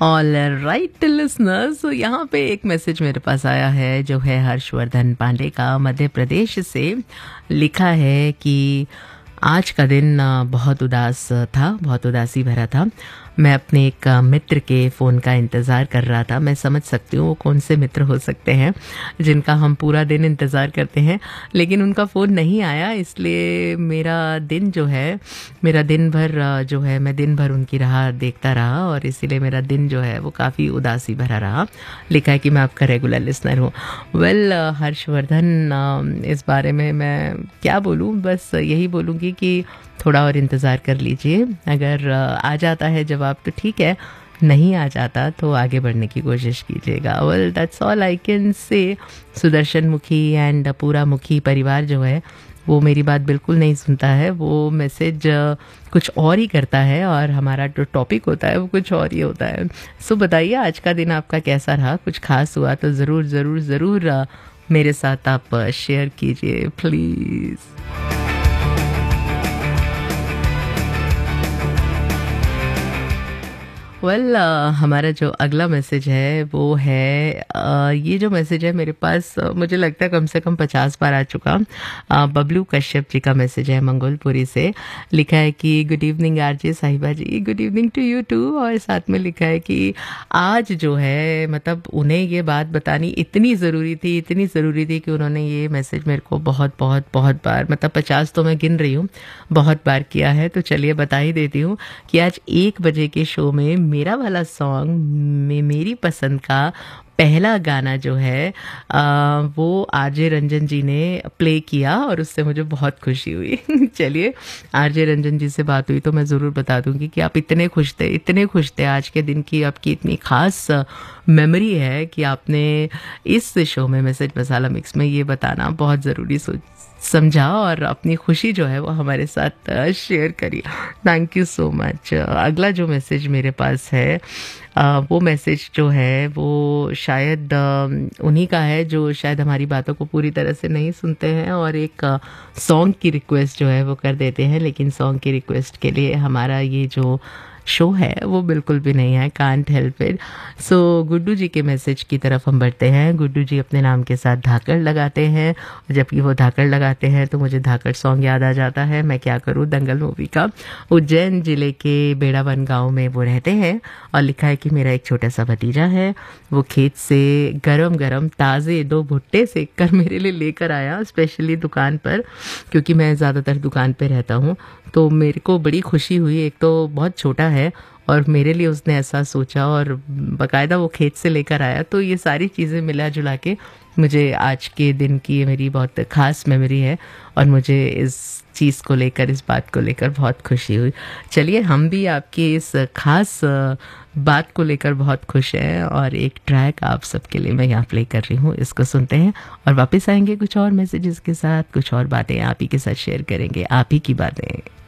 All right listeners, तो यहाँ पे एक मैसेज मेरे पास आया है जो है हर्षवर्धन पांडे का, मध्य प्रदेश से। लिखा है कि आज का दिन बहुत उदास था, बहुत उदासी भरा था। मैं अपने एक मित्र के फ़ोन का इंतज़ार कर रहा था। मैं समझ सकती हूँ वो कौन से मित्र हो सकते हैं जिनका हम पूरा दिन इंतज़ार करते हैं, लेकिन उनका फ़ोन नहीं आया, इसलिए मेरा दिन जो है, मेरा दिन भर जो है, मैं दिन भर उनकी राह देखता रहा और इसीलिए मेरा दिन जो है वो काफ़ी उदासी भरा रहा। लिखा है कि मैं आपका रेगुलर लिसनर हूँ। वेल हर्षवर्धन, इस बारे में मैं क्या बोलूँ, बस यही बोलूँगी कि थोड़ा और इंतज़ार कर लीजिए। अगर आ जाता है जवाब तो ठीक है, नहीं आ जाता तो आगे बढ़ने की कोशिश कीजिएगा। Well that's all I can say. Sudarshan मुखी एंड पूरा मुखी परिवार जो है वो मेरी बात बिल्कुल नहीं सुनता है, वो मैसेज कुछ और ही करता है और हमारा जो टॉपिक होता है वो कुछ और ही होता है। सो बताइए आज का दिन आपका कैसा रहा, कुछ खास हुआ तो ज़रूर ज़रूर ज़रूर मेरे साथ आप शेयर कीजिए प्लीज़। वेल हमारा जो अगला मैसेज है वो है ये जो मैसेज है मेरे पास मुझे लगता है कम से कम 50 बार आ चुका। बबलू कश्यप जी का मैसेज है मंगोलपुरी से। लिखा है कि गुड इवनिंग आरजे साहिबा जी, good evening to you to. और साथ में लिखा है कि आज जो है, मतलब उन्हें ये बात बतानी इतनी ज़रूरी थी, इतनी ज़रूरी थी कि उन्होंने ये मैसेज मेरे को बहुत बहुत बहुत बार, मतलब 50 तो मैं गिन रही हूँ, बहुत बार किया है। तो चलिए बता ही देती हूँ कि आज 1 बजे के शो में मेरा वाला सॉन्ग में मेरी पसंद का पहला गाना जो है वो आरजे रंजन जी ने प्ले किया और उससे मुझे बहुत खुशी हुई। चलिए, आरजे रंजन जी से बात हुई तो मैं ज़रूर बता दूंगी कि आप इतने खुश थे, इतने खुश थे आज के दिन की, आपकी इतनी ख़ास मेमोरी है कि आपने इस शो में मैसेज मसाला मिक्स में ये बताना बहुत ज़रूरी समझा और अपनी खुशी जो है वो हमारे साथ शेयर करी। Thank you so much. अगला जो मैसेज मेरे पास है वो मैसेज जो है वो शायद उन्हीं का है जो शायद हमारी बातों को पूरी तरह से नहीं सुनते हैं और एक सॉन्ग की रिक्वेस्ट जो है वो कर देते हैं, लेकिन सॉन्ग की रिक्वेस्ट के लिए हमारा ये जो शो है वो बिल्कुल भी नहीं है, कांट हेल्प इट। सो गुड्डू जी के मैसेज की तरफ हम बढ़ते हैं। गुड्डू जी अपने नाम के साथ धाकड़ लगाते हैं और जबकि वो धाकड़ लगाते हैं तो मुझे धाकड़ सॉन्ग याद आ जाता है, मैं क्या करूँ, दंगल मूवी का। उज्जैन जिले के बेड़ावन गांव में वो रहते हैं और लिखा है कि मेरा एक छोटा सा भतीजा है, वो खेत से गरम गरम ताज़े 2 भुट्टे सेक कर मेरे लिए लेकर आया, स्पेशली दुकान पर, क्योंकि मैं ज़्यादातर दुकान पर रहता हूँ। तो मेरे को बड़ी खुशी हुई, एक तो बहुत छोटा है और मेरे लिए उसने ऐसा सोचा और बाकायदा वो खेत से लेकर आया। तो ये सारी चीज़ें मिला जुला के मुझे आज के दिन की मेरी बहुत ख़ास मेमोरी है और मुझे इस चीज़ को लेकर, इस बात को लेकर बहुत खुशी हुई। चलिए, हम भी आपकी इस ख़ास बात को लेकर बहुत खुश हैं और एक ट्रैक आप सबके लिए मैं यहाँ प्ले कर रही हूँ, इसको सुनते हैं और वापस आएंगे कुछ और मैसेजेस के साथ, कुछ और बातें आप ही के साथ शेयर करेंगे, आप ही की बातें।